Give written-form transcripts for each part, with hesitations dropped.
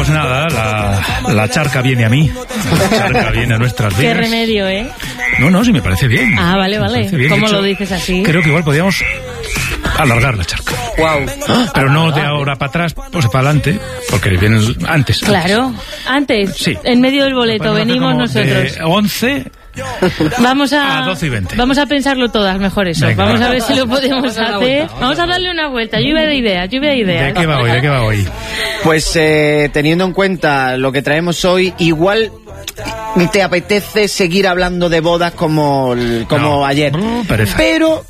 Pues nada, la charca viene a mí. La charca viene a nuestras vidas. Qué remedio, ¿eh? No, sí me parece bien. Ah, vale. ¿Cómo hecho, lo dices así? Creo que igual podríamos alargar la charca. Wow. Pero no de ahora para atrás, pues para adelante, porque vienen antes. Claro, antes. Sí. En medio del boleto, Pues venimos nosotros. De 11 Vamos a 12 y 20. Vamos a pensarlo todas, mejor eso. Venga, vamos a ver si lo podemos hacer. Vamos a darle una vuelta. Lluvia de ideas. ¿De qué va hoy? Pues teniendo en cuenta lo que traemos hoy, igual te apetece seguir hablando de bodas como ayer. Pero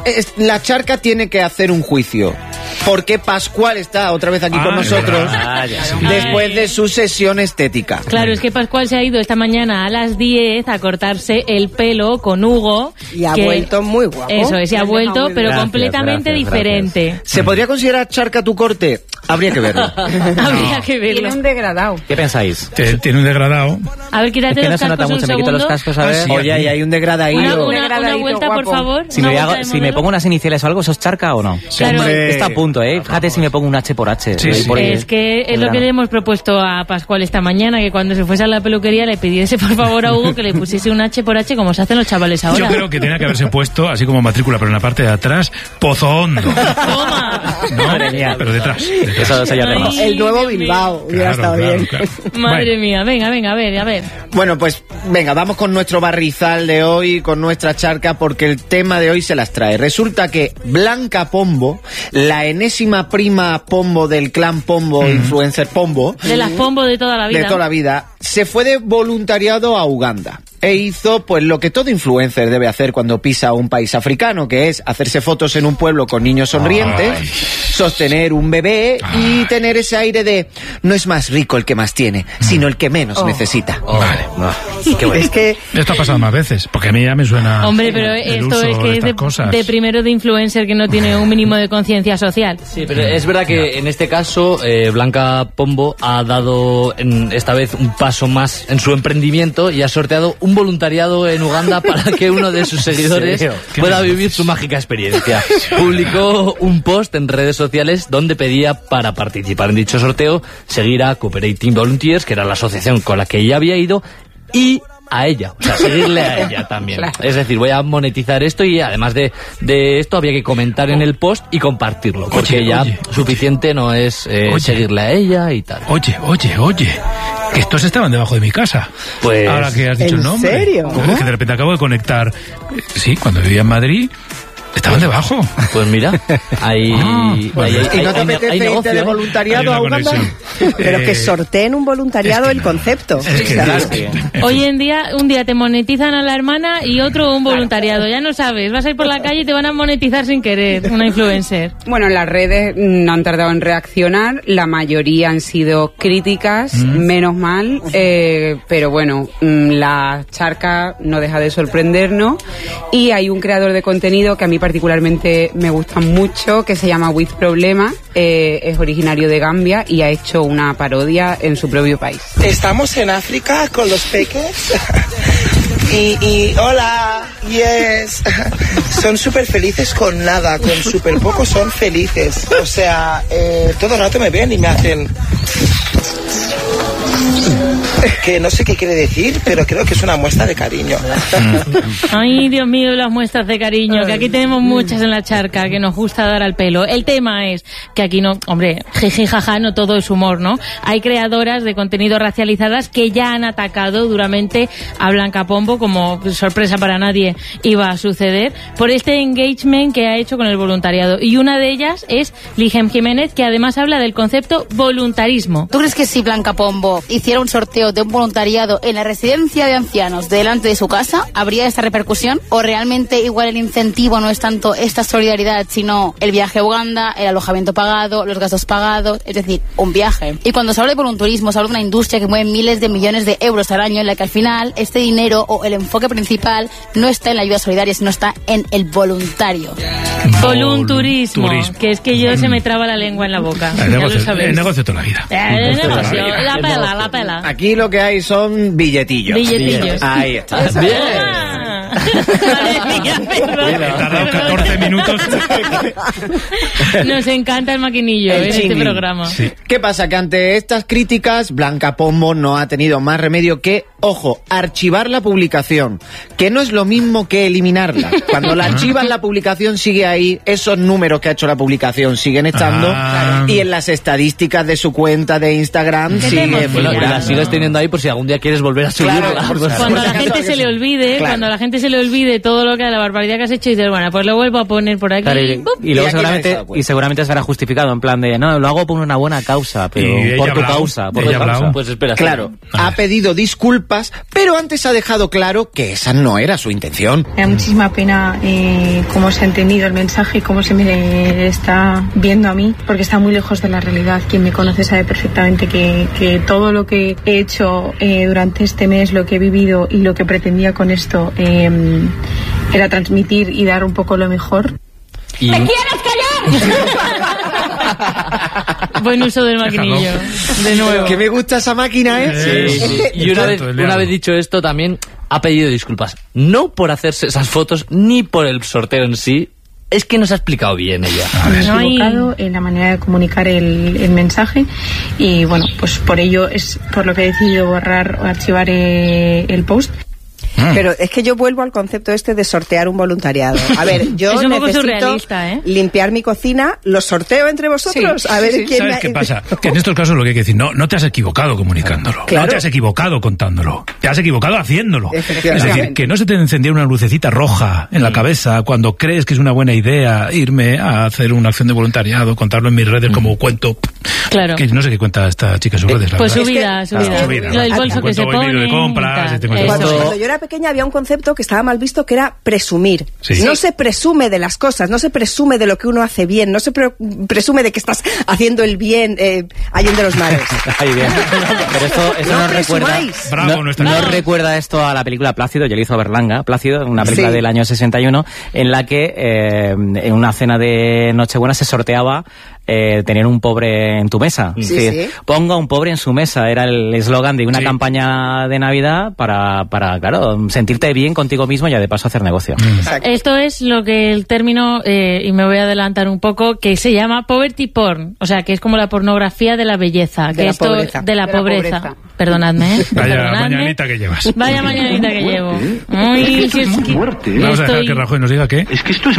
la charca tiene que hacer un juicio. Porque Pascual está otra vez aquí con nosotros después de su sesión estética. Claro, es que Pascual se ha ido esta mañana a las 10 a cortarse el pelo con Hugo. Y ha vuelto muy guapo. Eso es, y ha vuelto, pero completamente diferente. ¿Se podría considerar charca tu corte? Habría que verlo. Habría que verlo. Tiene un degradado. ¿Qué pensáis? Tiene un degradado. A ver, quítate los cascos un segundo. Los cascos, a ver. Oye, ahí hay un degradadillo. Una vuelta, por favor. Si me pongo unas iniciales o algo, ¿eso es charca o no? Claro. Está a punto, ¿eh? Fíjate si me pongo un H por H. Sí. Es que es lo que le hemos propuesto a Pascual esta mañana, que cuando se fuese a la peluquería le pidiese por favor a Hugo que le pusiese un H por H como se hacen los chavales ahora. Yo creo que tenía que haberse puesto, así como matrícula, pero en la parte de atrás, Pozo Hondo. ¡Toma! No, Madre mía. pero detrás. Eso ya tenemos. El nuevo Bilbao. Hubiera estado bien. Claro. Madre mía, venga, a ver. Bueno, pues venga, vamos con nuestro barrizal de hoy, con nuestra charca, porque el tema de hoy se las trae. Resulta que Blanca Pombo, la enésima prima Pombo del clan Pombo, influencer Pombo, De las Pombo de toda la vida. Se fue de voluntariado a Uganda e hizo pues lo que todo influencer debe hacer cuando pisa un país africano, que es hacerse fotos en un pueblo con niños sonrientes, sostener un bebé y tener ese aire de no es más rico el que más tiene, sino el que menos necesita. Vale. Qué bueno. Es que Esto ha pasado más veces, porque a mí ya me suena. Hombre, pero esto es que es de primero de influencer que no tiene un mínimo de conciencia social. Sí, pero es verdad que en este caso Blanca Pombo ha dado esta vez un paso más en su emprendimiento y ha sorteado un voluntariado en Uganda para que uno de sus seguidores pueda vivir su mágica experiencia. Publicó un post en redes sociales donde pedía para participar en dicho sorteo seguir a Cooperating Volunteers, que era la asociación con la que ella había ido, y a ella, o sea, seguirle a ella también. Claro. Es decir, voy a monetizar esto y además de esto había que comentar en el post y compartirlo, porque suficiente no es seguirle a ella y tal. Oye, que estos estaban debajo de mi casa. Pues ahora que has dicho el nombre. ¿En serio? Es que de repente acabo de conectar. Sí, cuando vivía en Madrid. Estaban debajo. Pues mira, ¿Y no te apetece irte de voluntariado a Uganda? Pero que sorteen un voluntariado el concepto. Hoy en día, un día te monetizan a la hermana y otro un voluntariado. Ya no sabes, vas a ir por la calle y te van a monetizar sin querer, una influencer. Bueno, las redes no han tardado en reaccionar, la mayoría han sido críticas, menos mal, pero bueno, la charca no deja de sorprendernos y hay un creador de contenido que a mí particularmente me gusta mucho, que se llama With Problema, es originario de Gambia y ha hecho una parodia en su propio país. Estamos en África con los peques y hola, yes, son súper felices con nada, con súper poco son felices, o sea, todo el rato me ven y me hacen... que no sé qué quiere decir, pero creo que es una muestra de cariño. Ay, Dios mío, las muestras de cariño, que aquí tenemos muchas en la charca, que nos gusta dar al pelo. El tema es que aquí no, hombre, jiji, jaja, no todo es humor, ¿no? Hay creadoras de contenido racializadas que ya han atacado duramente a Blanca Pombo, como sorpresa para nadie iba a suceder, por este engagement que ha hecho con el voluntariado. Y una de ellas es Lijem Jiménez, que además habla del concepto voluntarismo. ¿Tú crees que si Blanca Pombo hiciera un sorteo de un voluntariado en la residencia de ancianos delante de su casa, habría esta repercusión? ¿O realmente igual el incentivo no es tanto esta solidaridad, sino el viaje a Uganda, el alojamiento pagado, los gastos pagados, es decir, un viaje? Y cuando se habla de voluntarismo, se habla de una industria que mueve miles de millones de euros al año, en la que al final este dinero o el enfoque principal no está en la ayuda solidaria, sino está en el voluntario. Volunturismo, que es que yo se me traba la lengua en la boca. El negocio toda la vida. El negocio, la pela. Aquí lo que hay son billetillos. Billetillos. Ahí está. Bien. Madre mía, perdón. He tardado 14 minutos. Nos encanta el maquinillo en este programa. Sí. ¿Qué pasa? Que ante estas críticas, Blanca Pombo no ha tenido más remedio que, ojo, archivar la publicación, que no es lo mismo que eliminarla. Cuando la archivas, la publicación sigue ahí, esos números que ha hecho la publicación siguen estando, y en las estadísticas de su cuenta de Instagram sigue Bueno, y la sigues teniendo ahí por si algún día quieres volver a subirla. Claro, Cuando a la gente se le olvide, Claro. cuando a la gente se le olvide todo lo que la barbaridad que has hecho, y dices, bueno, pues lo vuelvo a poner por aquí. Claro, ¡pum! y luego Y aquí me he dado cuenta. seguramente será justificado en plan de no, lo hago por una buena causa, pero Y ella por ha tu hablado, causa, por ella tu ha causa. hablado. Pues espera. Claro, ha pedido disculpas, pero antes ha dejado claro que esa no era su intención. Me da muchísima pena cómo se ha entendido el mensaje y cómo se me está viendo a mí, porque está muy lejos de la realidad. Quien me conoce sabe perfectamente que todo lo que he hecho durante este mes, lo que he vivido y lo que pretendía con esto era transmitir y dar un poco lo mejor. Y, Buen uso del maquinillo. De nuevo. Que me gusta esa máquina, ¿eh? y una vez dicho esto, también ha pedido disculpas. No por hacerse esas fotos, ni por el sorteo en sí. Es que nos ha explicado bien ella. Me he equivocado en la manera de comunicar el mensaje y bueno, pues por ello es por lo que he decidido borrar o archivar el post. Pero es que yo vuelvo al concepto este de sortear un voluntariado. A ver, yo Es un poco necesito surrealista, ¿eh? limpiar mi cocina, ¿lo sorteo entre vosotros? Sí, a ver quién ¿Sabes qué pasa? Que en estos casos lo que hay que decir, no te has equivocado comunicándolo, Claro. no te has equivocado contándolo, te has equivocado haciéndolo. Es Efectivamente. decir, que no se te encendía una lucecita roja en la cabeza cuando crees que es una buena idea irme a hacer una acción de voluntariado, contarlo en mis redes como cuento. Claro. Que no sé qué cuenta esta chica en sus redes, la Pues verdad. su vida. Lo del bolso que se Cuento hoy vídeo pone. de compras, y este tal. cuento. Cuando yo era pequeña había un concepto que estaba mal visto, que era presumir. Sí. No se presume de las cosas, no se presume de lo que uno hace bien, no se presume de que estás haciendo el bien allende los mares. Ahí bien. Pero esto No nos recuerda. presumáis. Bravo, nuestra ¿No niña. recuerda esto a la película Plácido? Yo le hizo Berlanga, Plácido, una película Sí. del año 61, en la que en una cena de Nochebuena se sorteaba tener un pobre en tu mesa. Sí, Es decir, sí. ponga un pobre en su mesa. Era el eslogan de una Sí. campaña de Navidad para, claro, sentirte bien contigo mismo y de paso hacer negocio. Exacto. Esto es lo que el término, y me voy a adelantar un poco, que se llama poverty porn, o sea, que es como la pornografía de la belleza, De que la esto pobreza. de la De la pobreza. pobreza. Perdonadme, ¿eh? Vaya Perdonadme. mañanita que llevas. Vaya mañanita que llevo. Uy, si es que Vamos a dejar estoy- que Rajoy nos diga qué.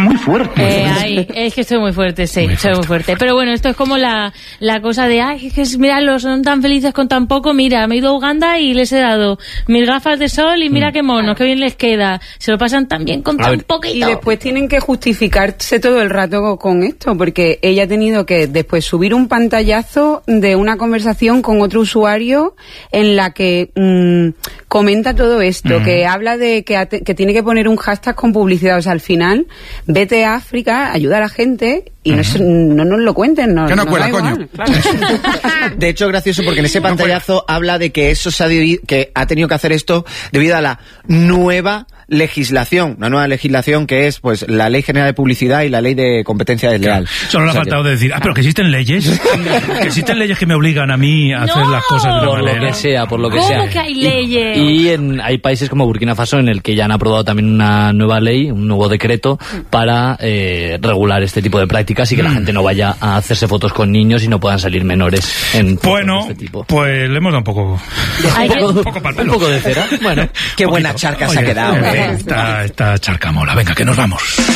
Ay, es que estoy muy fuerte, sí, soy muy fuerte. Pero bueno, esto es como la cosa de, ay, es que mira, los son tan felices con tan poco. Mira, me he ido a Uganda y les he dado mis gafas de sol y mira qué monos, qué bien les queda. Se lo pasan tan bien con tan poquito. Y después tienen que justificarse todo el rato con esto, porque ella ha tenido que después subir un pantallazo de una conversación con otro usuario en la que comenta todo esto, que habla de que tiene que poner un hashtag con publicidad. O sea, al final, vete a África, ayuda a la gente y no nos lo cuenten. Que no nos cuela, da igual, coño. claro. De hecho, gracioso porque en ese pantallazo habla de que eso que ha tenido que hacer esto debido a la nueva legislación, una nueva legislación que es pues la Ley General de Publicidad y la Ley de Competencia Desleal. Solo le ha O sea faltado decir, pero que existen leyes, que existen leyes que me obligan a mí a hacer las cosas de una por lo manera. que sea, por lo que ¿Cómo sea. que hay leyes? Y hay países como Burkina Faso en el que ya han aprobado también una nueva ley, un nuevo decreto para regular este tipo de prácticas y que la gente no vaya a hacerse fotos con niños y no puedan salir menores en fotos Bueno, de este tipo. pues le hemos dado un poco... Hay que- un poco pa'l pelo. Un poco de cera. Bueno, Qué buena charca se ha Oye, quedado, ¿eh? Esta charca mola. Venga, que nos vamos.